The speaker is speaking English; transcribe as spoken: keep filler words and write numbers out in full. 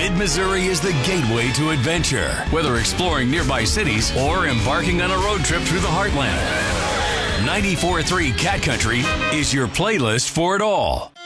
Mid-Missouri is the gateway to adventure, whether exploring nearby cities or embarking on a road trip through the heartland. ninety-four point three Cat Country is your playlist for it all.